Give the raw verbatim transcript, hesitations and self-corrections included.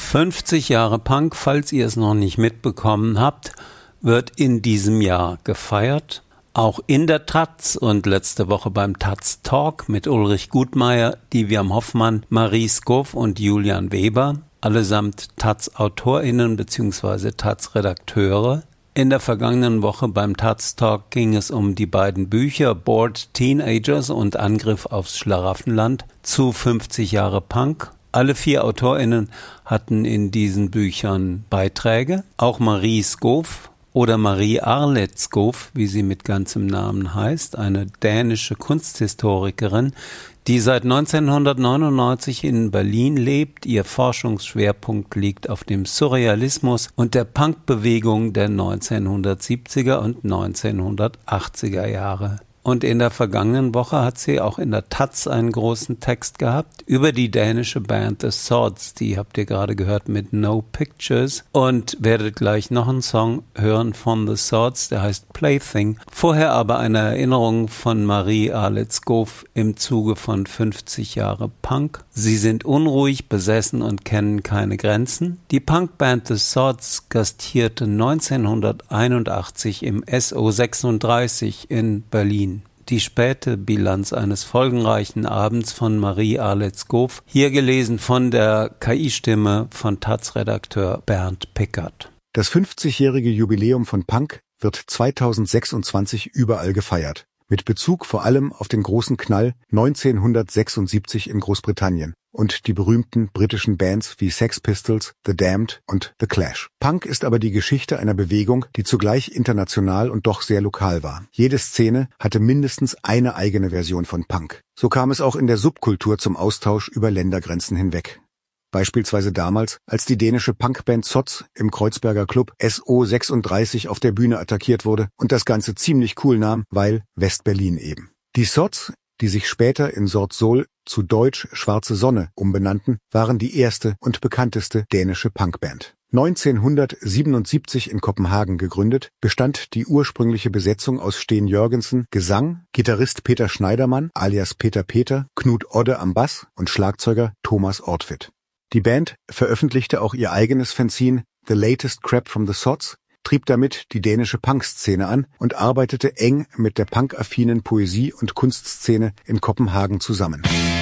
fünfzig Jahre Punk, falls ihr es noch nicht mitbekommen habt, wird in diesem Jahr gefeiert. Auch in der Taz und letzte Woche beim Taz Talk mit Ulrich Gutmeier, Diviam Hoffmann, Marie Skow und Julian Weber, allesamt Taz-AutorInnen bzw. Taz-Redakteure. In der vergangenen Woche beim Taz Talk ging es um die beiden Bücher Bored Teenagers und Angriff aufs Schlaraffenland zu fünfzig Jahre Punk. Alle vier AutorInnen hatten in diesen Büchern Beiträge. Auch Marie Skow oder Marie Arlette Skow, wie sie mit ganzem Namen heißt, eine dänische Kunsthistorikerin, die seit neunzehnhundertneunundneunzig in Berlin lebt. Ihr Forschungsschwerpunkt liegt auf dem Surrealismus und der Punkbewegung der neunzehnhundertsiebziger und neunzehnhundertachtziger Jahre. Und in der vergangenen Woche hat sie auch in der Taz einen großen Text gehabt über die dänische Band The Swords. Die habt ihr gerade gehört mit No Pictures und werdet gleich noch einen Song hören von The Swords, der heißt Plaything. Vorher aber eine Erinnerung von Marie Arlette Skow im Zuge von fünfzig Jahre Punk. Sie sind unruhig, besessen und kennen keine Grenzen. Die Punkband The Swords gastierte neunzehnhunderteinundachtzig im S O sechsunddreißig in Berlin. Die späte Bilanz eines folgenreichen Abends von Marie Arlette Skow, hier gelesen von der K I-Stimme von Taz-Redakteur Bernd Pickert. Das fünfzigjährige Jubiläum von Punk wird zweitausendsechsundzwanzig überall gefeiert, mit Bezug vor allem auf den großen Knall neunzehnhundertsechsundsiebzig in Großbritannien und die berühmten britischen Bands wie Sex Pistols, The Damned und The Clash. Punk ist aber die Geschichte einer Bewegung, die zugleich international und doch sehr lokal war. Jede Szene hatte mindestens eine eigene Version von Punk. So kam es auch in der Subkultur zum Austausch über Ländergrenzen hinweg. Beispielsweise damals, als die dänische Punkband Soz im Kreuzberger Club S O sechsunddreißig auf der Bühne attackiert wurde und das Ganze ziemlich cool nahm, weil West-Berlin eben. Die Soz, die sich später in Sort Sol zu Deutsch Schwarze Sonne umbenannten, waren die erste und bekannteste dänische Punkband. neunzehnhundertsiebenundsiebzig in Kopenhagen gegründet, bestand die ursprüngliche Besetzung aus Steen Jørgensen, Gesang, Gitarrist Peter Schneidermann alias Peter Peter, Knut Odde am Bass und Schlagzeuger Thomas Ortvidt. Die Band veröffentlichte auch ihr eigenes Fanzine The Latest Crap from the Soz, trieb damit die dänische Punkszene an und arbeitete eng mit der punkaffinen Poesie- und Kunstszene in Kopenhagen zusammen.